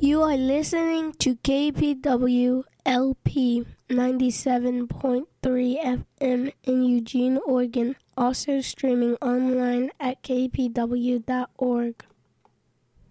You are listening to KPW LP 97.3 FM in Eugene, Oregon, also streaming online at kpw.org.